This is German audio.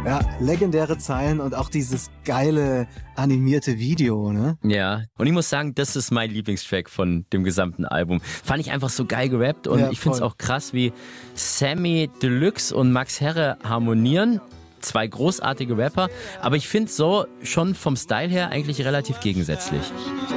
Ja, legendäre Zeilen und auch dieses geile animierte Video, ne? Ja, und ich muss sagen, das ist mein Lieblingstrack von dem gesamten Album. Fand ich einfach so geil gerappt und Ja, ich finde es voll. auch krass, wie Sammy Deluxe und Max Herre harmonieren. Zwei großartige Rapper, aber ich finde so schon vom Style her eigentlich relativ gegensätzlich.